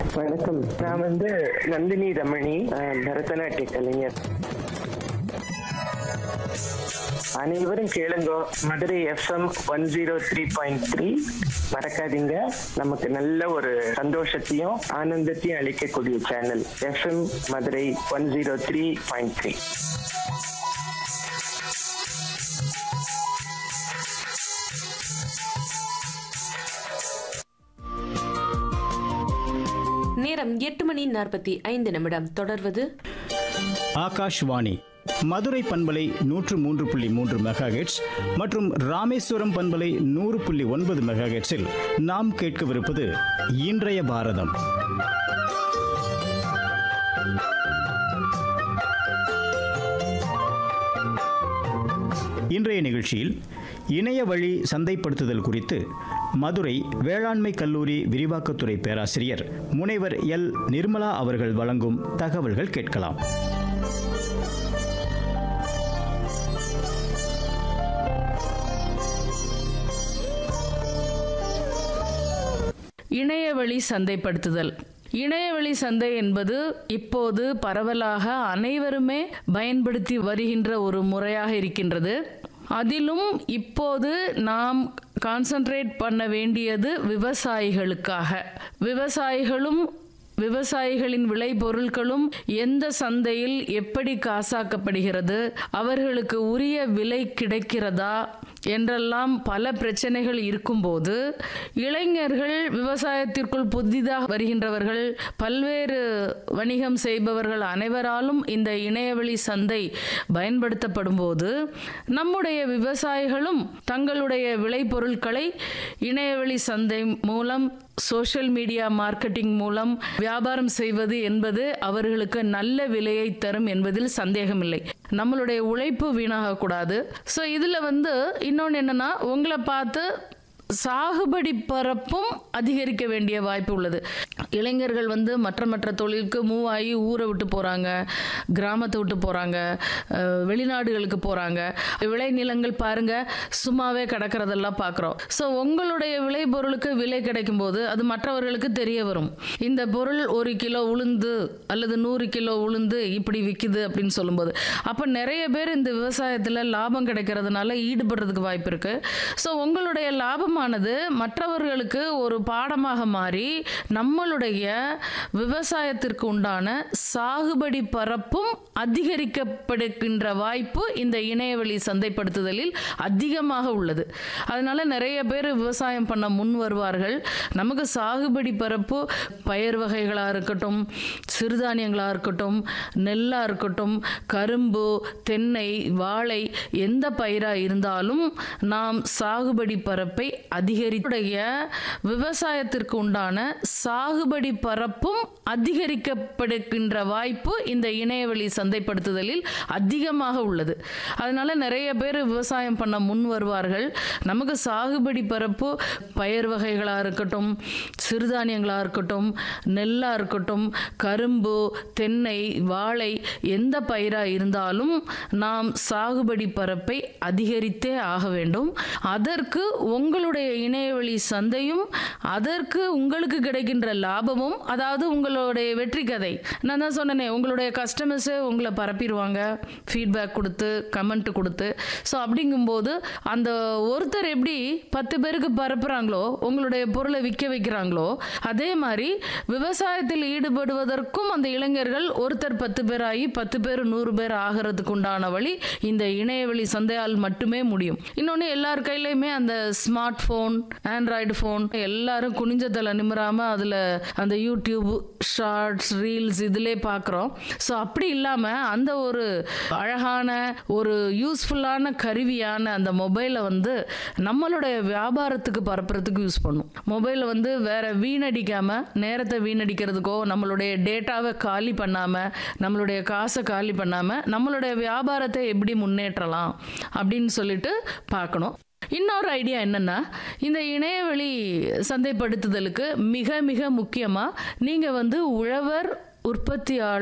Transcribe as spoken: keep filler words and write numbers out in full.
வணக்கம். நான் வந்து நந்தினி ரமணி, அஹ், பரதநாட்டிய கலைஞர். அனைவரும் கேளுங்க Madurai FM one zero three point three. மறக்காதீங்க, நமக்கு நல்ல ஒரு சந்தோஷத்தையும் ஆனந்தத்தையும் அளிக்கக்கூடிய channel FM Madurai one zero three point three. நேரம் எட்டு மணி நாற்பத்தி ஐந்து நிமிடம். தொடர்வது ஆகாஷ்வாணி மதுரை பண்பலை நூற்று மூன்று புள்ளி மூன்று மெகாஹெட்ஸ் மற்றும் ராமேஸ்வரம் பண்பலை நூறு புள்ளி ஒன்பது மெகாஹெட்ஸில் நாம் கேட்கவிருப்பது இன்றைய பாரதம். இன்றைய நிகழ்ச்சியில் இணைய வழி சந்தைப்படுத்துதல் குறித்து மதுரை வேளாண்மை கல்லூரி விரிவாக்கத்துறை பேராசிரியர் முனைவர் எல் நிர்மலா அவர்கள் வழங்கும் தகவல்கள் கேட்கலாம். இணையவழி சந்தைப்படுத்துதல். இணையவழி சந்தை என்பது இப்போது பரவலாக அனைவருமே பயன்படுத்தி வருகின்ற ஒரு முறையாக இருக்கின்றது. அதிலும் இப்போது நாம் கான்சென்ட்ரேட் பண்ண வேண்டியது விவசாயிகளுக்காக. விவசாயிகளும் விவசாயிகளின் விளைபொருட்களும் எந்த சந்தையில் எப்படி காசாக்கப்படுகிறது, அவர்களுக்கு உரிய விலை கிடைக்கிறதா என்றெல்லாம் பல பிரச்சனைகள் இருக்கும்போது, இளைஞர்கள் விவசாயத்திற்குள் புதிதாக வருகின்றவர்கள், பல்வேறு வணிகம் செய்பவர்கள் அனைவராலும் இந்த இணையவழி சந்தை பயன்படுத்தப்படும் போது நம்முடைய விவசாயிகளும் தங்களுடைய விளைபொருட்களை இணையவழி சந்தை மூலம், சோஷியல் மீடியா மார்க்கெட்டிங் மூலம் வியாபாரம் செய்வது என்பது அவர்களுக்கு நல்ல விலையை தரும் என்பதில் சந்தேகமில்லை. நம்மளுடைய உழைப்பு வீணாகக்கூடாது. ஸோ இதில் வந்து இன்னொன்று என்னன்னா, உங்களை பார்த்து சாகுபடி பரப்பும் அதிகரிக்க வேண்டிய வாய்ப்பு உள்ளது. இளைஞர்கள் வந்து மற்ற மற்ற தொழிலுக்கு மூவ் ஆகி ஊரை விட்டு போகிறாங்க, கிராமத்தை விட்டு போகிறாங்க, வெளிநாடுகளுக்கு போகிறாங்க. விளைநிலங்கள் பாருங்கள், சும்மாவே கிடக்கிறதெல்லாம் பார்க்குறோம். ஸோ உங்களுடைய விளைபொருளுக்கு விலை கிடைக்கும் போது அது மற்றவர்களுக்கு தெரிய வரும். இந்த பொருள் ஒரு கிலோ உளுந்து அல்லது நூறு கிலோ உளுந்து இப்படி விற்கிது அப்படின்னு சொல்லும்போது, அப்போ நிறைய பேர் இந்த விவசாயத்தில் லாபம் கிடைக்கிறதுனால ஈடுபடுறதுக்கு வாய்ப்பு இருக்குது. ஸோ உங்களுடைய லாபம் மற்றவர்களுக்கு ஒரு பாடமாக மாறி நம்மளுடைய விவசாயத்திற்கு உண்டான சாகுபடி பரப்பும் அதிகரிக்கப்படுகின்ற வாய்ப்பு இந்த இணையவழி சந்தைப்படுத்துதலில் அதிகமாக உள்ளது. அதனால நிறைய பேர் விவசாயம் பண்ண முன் வருவார்கள். நமக்கு சாகுபடி பரப்பு பயிர் வகைகளாக இருக்கட்டும், சிறுதானியங்களாக இருக்கட்டும், நெல்லாக இருக்கட்டும், கரும்பு, தென்னை, வாழை, எந்த பயிராக இருந்தாலும் நாம் சாகுபடி பரப்பை அதிகரித்துடைய விவசாயத்திற்கு உண்டான சாகுபடி பரப்பும் அதிகரிக்கப்படுகின்ற வாய்ப்பு இந்த இணையவழி சந்தைப்படுத்துதலில் அதிகமாக உள்ளது. அதனால நிறைய பேர் விவசாயம் பண்ண முன் வருவார்கள். நமக்கு சாகுபடி பரப்பு பயிர் வகைகளாக இருக்கட்டும், சிறுதானியங்களாக இருக்கட்டும், நெல்லாக இருக்கட்டும், கரும்பு, தென்னை, வாழை, எந்த பயிராக இருந்தாலும் நாம் சாகுபடி பரப்பை அதிகரித்தே ஆக வேண்டும். அதற்கு உங்களுடைய இணையவழி சந்தையும், அதற்கு உங்களுக்கு கிடைக்கின்ற லாபமும், அதாவது உங்களுடைய வெற்றி கதை. நான் தான் சொன்னேனே, உங்களுடைய கஸ்டமர்ஸே உங்களை பரப்பிடுவாங்க, ஃபீட்பேக் கொடுத்து, கமெண்ட் கொடுத்து. ஸோ அப்படிங்கும்போது அந்த ஒருத்தர் எப்படி பத்து பேருக்கு பரப்புகிறாங்களோ, உங்களுடைய பொருளை விற்க வைக்கிறாங்களோ, அதே மாதிரி விவசாயத்தில் ஈடுபடுவதற்கும் அந்த இளைஞர்கள் ஒருத்தர் பத்து பேர் ஆகி பத்து பேர் நூறு பேர் ஆகிறதுக்கு உண்டான வழி இந்த இணையவழி சந்தையால் மட்டுமே முடியும். இன்னொன்று, எல்லார் கையிலையுமே அந்த ஸ்மார்ட் ஃபோன், ஆண்ட்ராய்டு ஃபோன், எல்லாரும் குனிஞ்ச தலை நிமிராம அதில் அந்த யூடியூப் ஷார்ட்ஸ், ரீல்ஸ் இதிலே பார்க்குறோம். ஸோ அப்படி இல்லாமல் அந்த ஒரு அழகான ஒரு யூஸ்ஃபுல்லான கருவியான அந்த மொபைலை வந்து நம்மளுடைய வியாபாரத்துக்கு பரப்புறதுக்கு யூஸ் பண்ணும். மொபைலை வந்து வேற வீணடிக்காமல், நேரத்தை வீணடிக்கிறதுக்கோ, நம்மளுடைய டேட்டாவை காலி பண்ணாமல், நம்மளுடைய காசை காலி பண்ணாமல் நம்மளுடைய வியாபாரத்தை எப்படி முன்னேற்றலாம் அப்படின்னு சொல்லிட்டு பார்க்கணும். இன்னொரு ஐடியா என்னன்னா, இந்த இணையவழி சந்தைப்படுத்துதலுக்கு மிக மிக முக்கியமாக நீங்கள் வந்து உழவர் உற்பத்தியாளர்